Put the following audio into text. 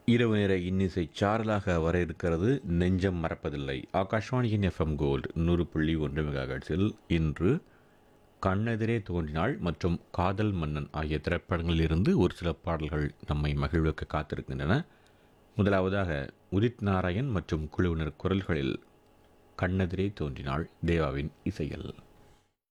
இரவு நேர இன்னிசை சாரலாக வர இருக்கிறது. நெஞ்சம் மறப்பதில்லை. ஆகாஷ்வாணியின் எஃப்எம் கோல்டு 100.1 மெகாஹெர்ட்ஸில் இன்று கண்ணெதிரே தோன்றினாள் மற்றும் காதல் மன்னன் ஆகிய திரைப்படங்களில் இருந்து ஒரு சில பாடல்கள் நம்மை மகிழ்வுக்கு காத்திருக்கின்றன. முதலாவதாக உதித் நாராயண் மற்றும் குழுவினர் குரல்களில் கண்ணெதிரே தோன்றினாள் தேவாவின் இசையில்.